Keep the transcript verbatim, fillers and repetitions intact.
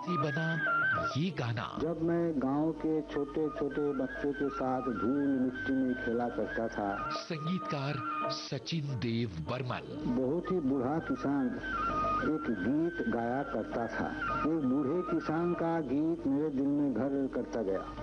से बना ये गाना। जब मैं गांव के छोटे छोटे बच्चों के साथ धूल मिट्टी में खेला करता था। संगीतकार सचिन देव बर्मन। बहुत ही बूढ़ा किसान एक गीत गाया करता था। एक बूढ़े किसान का गीत मेरे दिल में घर करता गया।